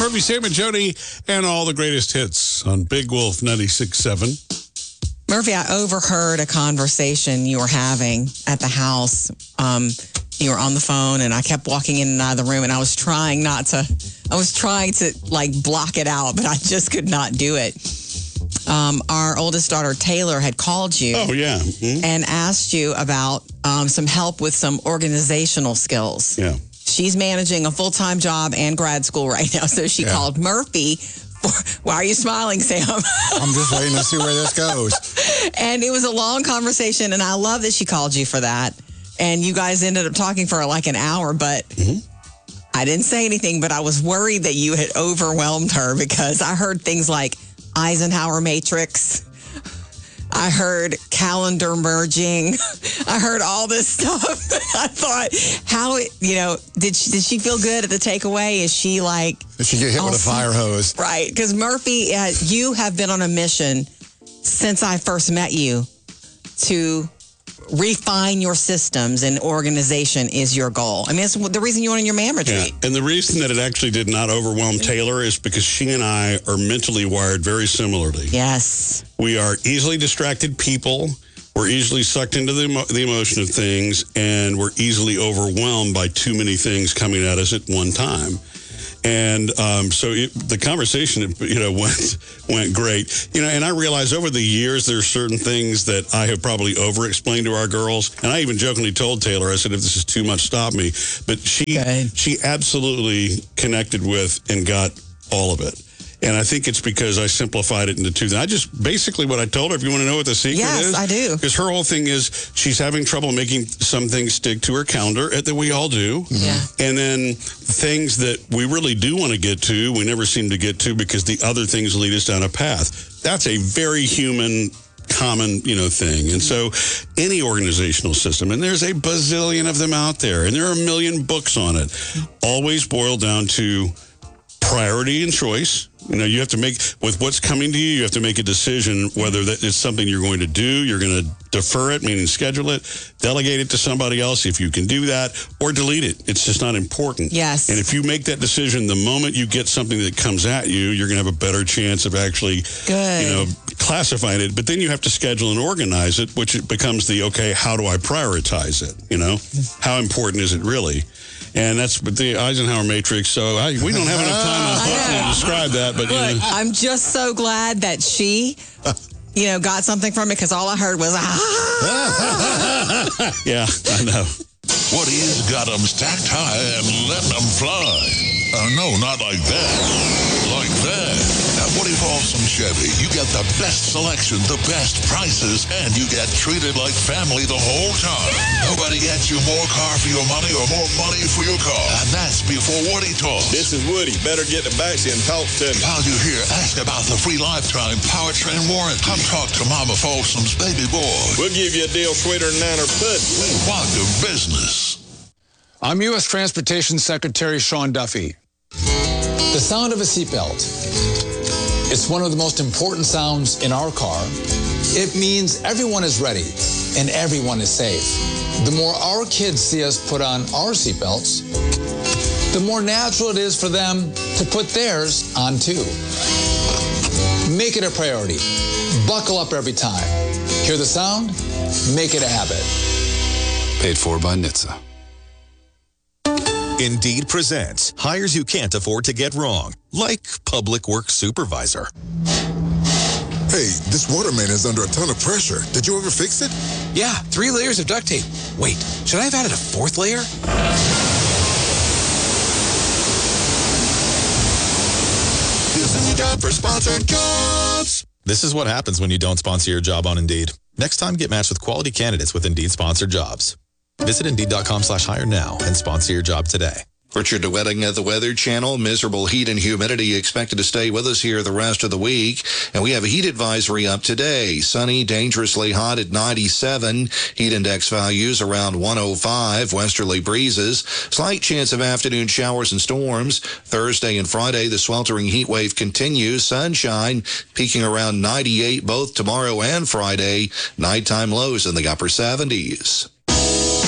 Murphy, Sam, and Jody, and all the greatest hits on Big Wolf 96.7. Murphy, I overheard a conversation you were having at the house. You were on the phone, and I kept walking in and out of the room, and I was trying to like block it out, but I just could not do it. Our oldest daughter, Taylor, had called you. Oh, yeah. Mm-hmm. And asked you about some help with some organizational skills. Yeah. She's managing a full-time job and grad school right now, so she called Murphy. Why are you smiling, Sam? I'm just waiting to see where this goes. And it was a long conversation, and I love that she called you for that. And you guys ended up talking for like an hour, but I didn't say anything, but I was worried that you had overwhelmed her because I heard things like Eisenhower matrix. I heard calendar merging. I heard all this stuff. I thought, did she feel good at the takeaway? Is she like... Did she get hit with a fire hose? Right, because Murphy, you have been on a mission since I first met you to refine your systems, and organization is your goal. I mean, that's the reason you went on your man retreat. Yeah. And the reason that it actually did not overwhelm Taylor is because she and I are mentally wired very similarly. Yes. We are easily distracted people. We're easily sucked into the emotion of things, and we're easily overwhelmed by too many things coming at us at one time. And so the conversation, went great. And I realized over the years there's certain things that I have probably over-explained to our girls. And I even jokingly told Taylor, I said, if this is too much, stop me. But she absolutely connected with and got all of it. And I think it's because I simplified it into two things. I just basically what I told her, if you want to know what the secret is. Yes, I do. Because her whole thing is she's having trouble making some things stick to her calendar, that we all do. Yeah. And then things that we really do want to get to, we never seem to get to because the other things lead us down a path. That's a very human common, thing. And so any organizational system, and there's a bazillion of them out there, and there are a million books on it, always boil down to priority and choice. You have to make, with what's coming to you, you have to make a decision whether that is something you're going to do, you're going to defer it, meaning schedule it, delegate it to somebody else if you can do that, or delete it. It's just not important. Yes. And if you make that decision the moment you get something that comes at you, you're going to have a better chance of actually, classifying it. But then you have to schedule and organize it, which it becomes how do I prioritize it? How important is it really? And that's the Eisenhower matrix. So we don't have enough time to describe that. But look, I'm just so glad that she, got something from it because all I heard was, Yeah, I know. Woody's got them stacked high and letting them fly. No, not like that. Like that. At Woody Paulson Chevy, you get the best selection, the best prices, and you get treated like family the whole time. Nobody gets you more car for your money or more money for your car. And that's before Woody talks. This is Woody. Better get the backseat and talk to me. While you're here, ask about the free lifetime powertrain warranty. Come talk to Mama Folsom's baby boy. We'll give you a deal sweeter than niner pudding. We want the business. I'm U.S. Transportation Secretary Sean Duffy. The sound of a seatbelt. It's one of the most important sounds in our car. It means everyone is ready and everyone is safe. The more our kids see us put on our seatbelts, the more natural it is for them to put theirs on too. Make it a priority. Buckle up every time. Hear the sound? Make it a habit. Paid for by NHTSA. Indeed presents hires you can't afford to get wrong, like public works supervisor. Hey, this water main is under a ton of pressure. Did you ever fix it? Yeah, 3 layers of duct tape. Wait, should I have added a 4th layer? This is your job for sponsored jobs. This is what happens when you don't sponsor your job on Indeed. Next time, get matched with quality candidates with Indeed sponsored jobs. Visit Indeed.com/hire now and sponsor your job today. Richard DeWetting at the Weather Channel. Miserable heat and humidity expected to stay with us here the rest of the week. And we have a heat advisory up today. Sunny, dangerously hot at 97. Heat index values around 105. Westerly breezes. Slight chance of afternoon showers and storms. Thursday and Friday, the sweltering heat wave continues. Sunshine peaking around 98 both tomorrow and Friday. Nighttime lows in the upper 70s.